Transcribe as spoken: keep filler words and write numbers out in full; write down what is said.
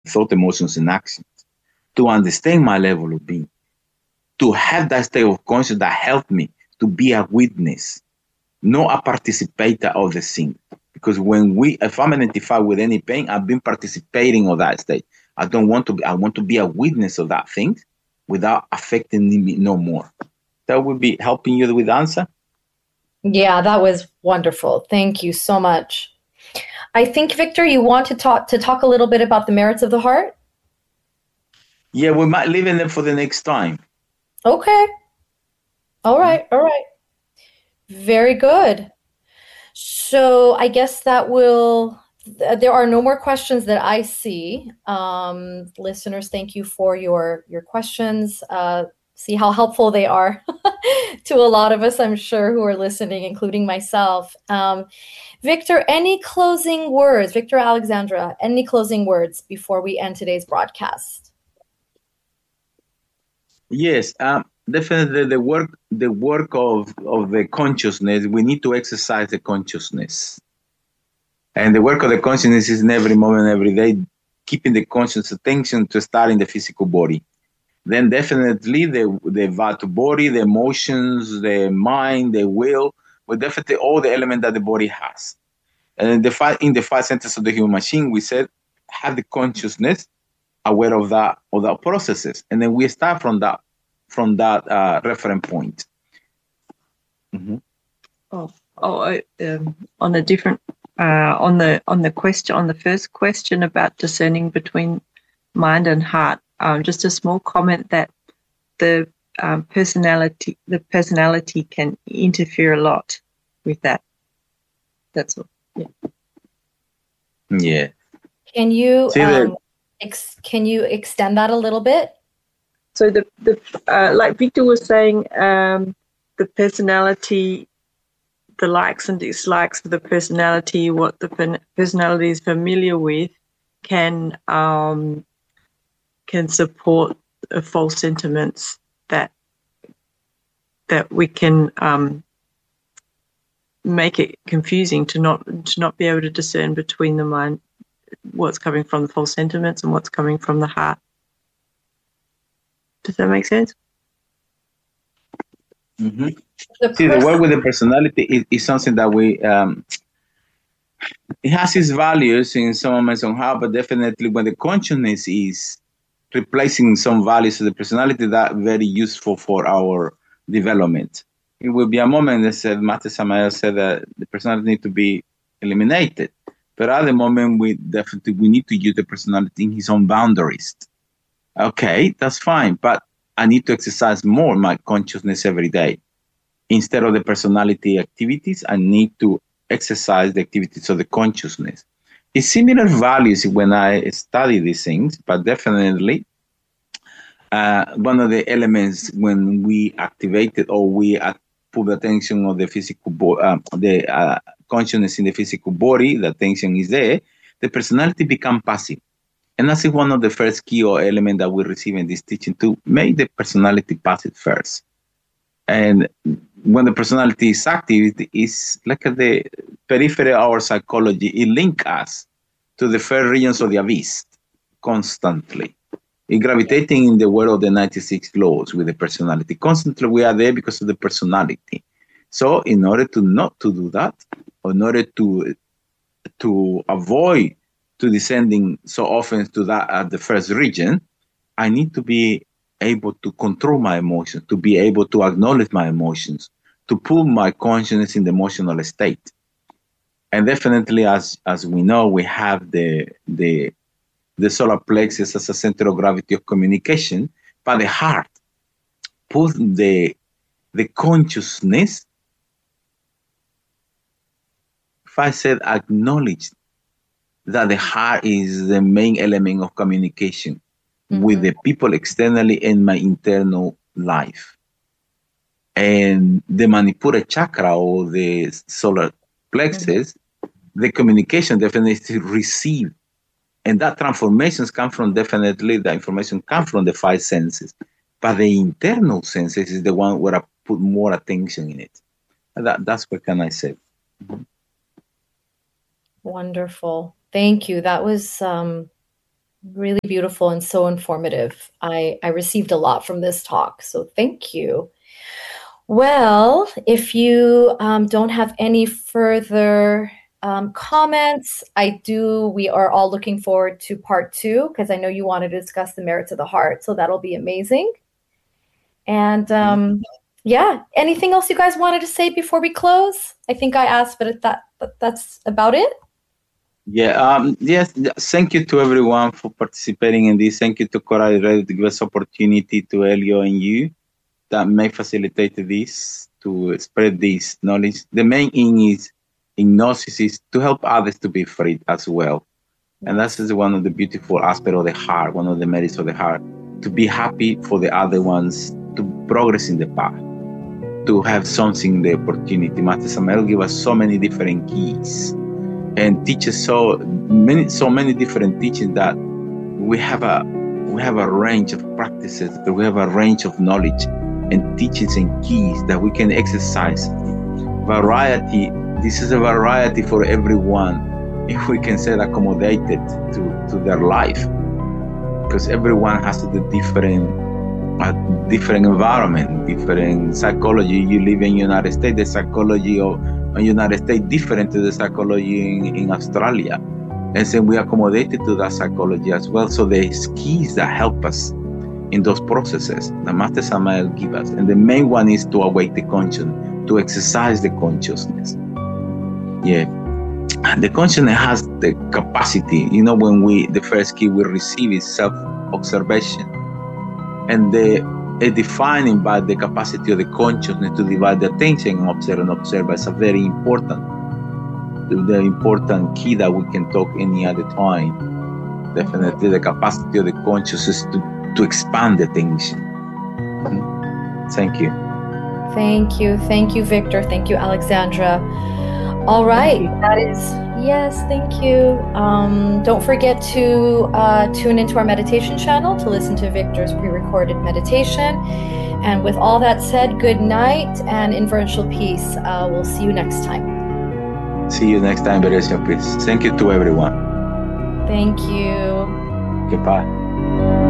thought, emotions, and actions, to understand my level of being, to have that state of consciousness that helped me to be a witness, not a participator of the thing. Because when we, if I'm identified with any pain, I've been participating of that state. I don't want to be, I want to be a witness of that thing without affecting me no more. That would be helping you with the answer? Yeah, that was wonderful. Thank you so much. I think, Victor, you want to talk to talk a little bit about the merits of the heart? Yeah, we might leave it for the next time. Okay. All right. All right. Very good. So I guess that will, there are no more questions that I see. Um, listeners, thank you for your, your questions. Uh, see how helpful they are to a lot of us, I'm sure, who are listening, including myself. Um, Victor, any closing words? Victor Alexandra, any closing words before we end today's broadcast? Yes, um, definitely the work, the work of, of the consciousness, we need to exercise the consciousness. And the work of the consciousness is in every moment, every day, keeping the conscious attention to start in the physical body. Then definitely the the vital body, the emotions, the mind, the will, but definitely all the elements that the body has. And in the five in the five centers of the human machine, we said have the consciousness aware of that of that processes, and then we start from that from that uh, reference point. Mm-hmm. Oh, oh, I, um, on a different uh, on the on the question on the first question about discerning between mind and heart. Um, just a small comment that the um, personality the personality can interfere a lot with that. That's all. Yeah. Yeah. Can you um, ex- can you extend that a little bit? So the the uh, like Victor was saying, um, the personality, the likes and dislikes of the personality, what the personality is familiar with, can um, can support uh, false sentiments that that we can um, make it confusing to not to not be able to discern between the mind, what's coming from the false sentiments and what's coming from the heart. Does that make sense? Mm-hmm. The See, the work with the personality is, is something that we um, it has its values in some moments on how, but definitely when the consciousness is replacing some values of the personality, that very useful for our development. It will be a moment that said, Mate Samael said that the personality need to be eliminated. But at the moment, we definitely we need to use the personality in his own boundaries. Okay, that's fine, but I need to exercise more my consciousness every day. Instead of the personality activities, I need to exercise the activities of the consciousness. It's similar values when I study these things, but definitely uh, one of the elements when we activate it or we uh, put attention on the physical body, uh, the uh, consciousness in the physical body, the attention is there, the personality becomes passive. And that's one of the first key or element that we receive in this teaching, to make the personality passive first. And when the personality is active, it's like the periphery of our psychology. It links us to the first regions of the abyss constantly. It gravitating in the world of the ninety-six laws with the personality. Constantly we are there because of the personality. So in order to not to do that, or in order to to avoid to descending so often to that at the first region, I need to be able to control my emotions, to be able to acknowledge my emotions, to put my consciousness in the emotional state. And definitely, as as we know, we have the the the solar plexus as a center of gravity of communication, but the heart put the the consciousness. If I said acknowledge that the heart is the main element of communication mm-hmm. with the people externally in my internal life. And the Manipura chakra or the solar plexus, mm-hmm. the communication definitely is received. And that transformations come from definitely, the information comes from the five senses. But the internal senses is the one where I put more attention in it. And that, that's what can I say. Mm-hmm. Wonderful. Thank you. That was um, Really beautiful and so informative. I, I received a lot from this talk, so thank you. Well, if you um, don't have any further um, comments, I do. We are all looking forward to part two because I know you wanted to discuss the merits of the heart, so that'll be amazing. And um, yeah, anything else you guys wanted to say before we close? I think I asked, but that, that's about it. Yeah, um, yes, thank you to everyone for participating in this. Thank you to Coral Radio to give us opportunity, to Elio and you that may facilitate this, to spread this knowledge. The main aim is, in Gnosis, is to help others to be free as well. And that's just one of the beautiful aspects of the heart, one of the merits of the heart, to be happy for the other ones, to progress in the path, to have something, the opportunity. Master Samael gave us so many different keys and teaches so many, so many different teachings that we have a we have a range of practices, we have a range of knowledge and teachings and keys that we can exercise. Variety. This is a variety for everyone, if we can say accommodated to, to their life, because everyone has the different a different environment, different psychology. You live in the United States, the psychology of the United States different to the psychology in, in Australia. And so we accommodated to that psychology as well. So there's keys that help us in those processes that Master Samael gives us. And the main one is to awake the conscience, to exercise the consciousness. Yeah. And the consciousness has the capacity, you know, when we, the first key we receive is self-observation. And the a defining by the capacity of the consciousness to divide the attention and observe and observe is a very important, the important key that we can talk any other time. Definitely the capacity of the consciousness to, to expand the attention. Thank you. Thank you. Thank you, Victor. Thank you, Alexandra. All right. That is, yes, thank you. Um, don't forget to uh, tune into our meditation channel to listen to Victor's pre-recorded meditation. And with all that said, good night and inferential peace. Uh, we'll see you next time. See you next time, Inferential peace. Thank you to everyone. Thank you. Goodbye.